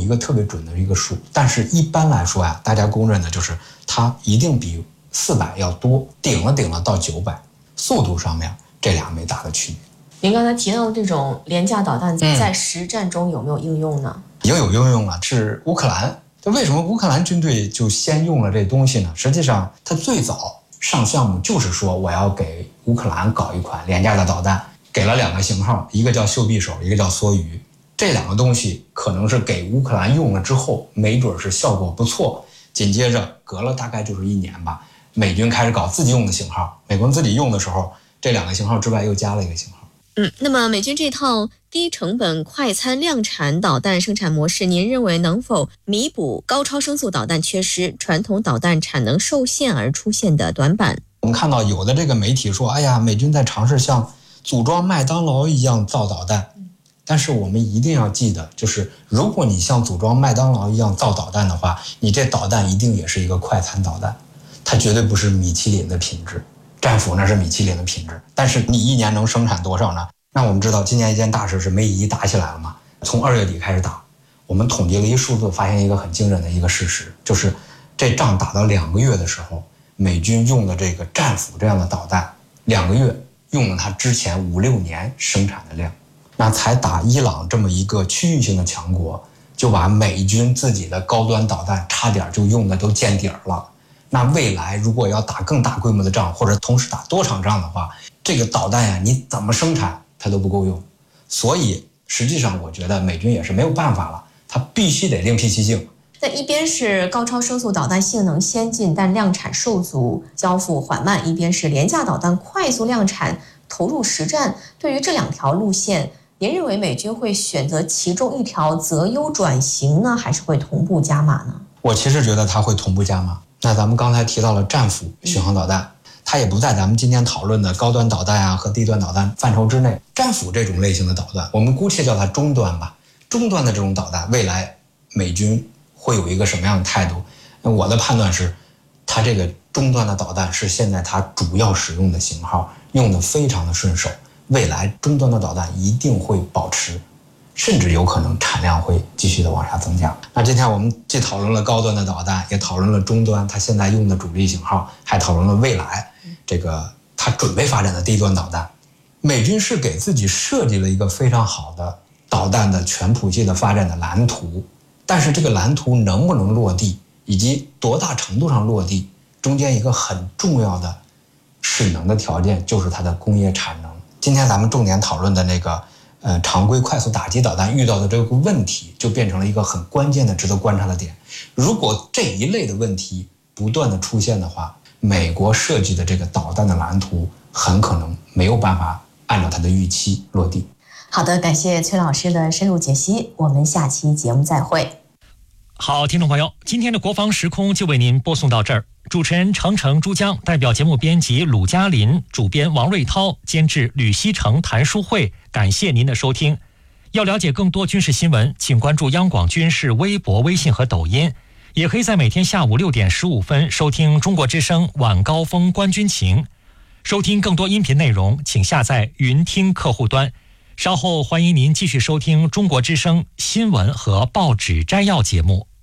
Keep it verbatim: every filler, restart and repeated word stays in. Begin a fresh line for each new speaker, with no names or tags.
一个特别准的一个数，但是一般来说呀，大家公认的就是它一定比四百要多，顶了顶了到九百，速度上面这俩没大的区别。
您刚才提到的这种廉价导弹在实战中有没有应用呢？嗯、
已经有应用了，是乌克兰。就为什么乌克兰军队就先用了这东西呢？实际上它最早上项目就是说我要给乌克兰搞一款廉价的导弹，给了两个型号，一个叫袖匕首，一个叫梭鱼。这两个东西可能是给乌克兰用了之后，没准是效果不错。紧接着隔了大概就是一年吧，美军开始搞自己用的型号，美国自己用的时候，这两个型号之外又加了一个型号。
嗯，那么美军这套低成本快餐量产导弹生产模式，您认为能否弥补高超声速导弹缺失、传统导弹产能受限而出现的短板？
我们看到有的这个媒体说，哎呀，美军在尝试像组装麦当劳一样造导弹。但是我们一定要记得，就是如果你像组装麦当劳一样造导弹的话，你这导弹一定也是一个快餐导弹，它绝对不是米其林的品质。战斧那是米其林的品质，但是你一年能生产多少呢？那我们知道今年一件大事是梅姨打起来了嘛，从二月底开始打，我们统计了一数字，发现一个很惊人的一个事实，就是这仗打到两个月的时候，美军用的这个战斧这样的导弹，两个月用了它之前五六年生产的量。那才打伊朗这么一个区域性的强国，就把美军自己的高端导弹差点就用的都见底儿了。那未来如果要打更大规模的仗，或者同时打多场仗的话，这个导弹呀，你怎么生产它都不够用。所以实际上我觉得美军也是没有办法了，它必须得另辟蹊径。
那一边是高超声速导弹性能先进但量产受阻、交付缓慢，一边是廉价导弹快速量产投入实战。对于这两条路线，您认为美军会选择其中一条择优转型呢，还是会同步加码呢？
我其实觉得它会同步加码。那咱们刚才提到了战斧巡航导弹，它也不在咱们今天讨论的高端导弹啊和低端导弹范畴之内。战斧这种类型的导弹，我们姑且叫它中端吧。中端的这种导弹，未来美军会有一个什么样的态度？我的判断是，它这个中端的导弹是现在它主要使用的型号，用的非常的顺手。未来中端的导弹一定会保持，甚至有可能产量会继续的往下增加。那今天我们既讨论了高端的导弹，也讨论了中端它现在用的主力型号，还讨论了未来这个它准备发展的低端导弹。美军是给自己设计了一个非常好的导弹的全谱系的发展的蓝图，但是这个蓝图能不能落地，以及多大程度上落地，中间一个很重要的势能的条件就是它的工业产能。今天咱们重点讨论的那个呃常规快速打击导弹遇到的这个问题，就变成了一个很关键的值得观察的点。如果这一类的问题不断的出现的话，美国设计的这个导弹的蓝图很可能没有办法按照它的预期落地。
好的，感谢崔老师的深入解析，我们下期节目再会。
好，听众朋友，今天的国防时空就为您播送到这儿。主持人程程、珠江，代表节目编辑鲁嘉林，主编王瑞涛，监制吕希成、谭书慧，感谢您的收听。要了解更多军事新闻，请关注央广军事微博、微信和抖音，也可以在每天下午六点十五分收听中国之声晚高峰观军情。收听更多音频内容，请下载云听客户端。稍后欢迎您继续收听中国之声新闻和报纸摘要节目。